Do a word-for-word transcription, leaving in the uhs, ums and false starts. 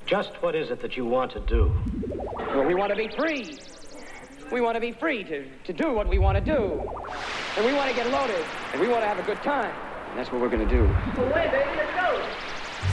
Just what is it that you want to do? Well, we want to be free. We want to be free to, to do what we want to do. And we want to get loaded. And we want to have a good time. And that's what we're going to do. Well, wait, baby, let's go.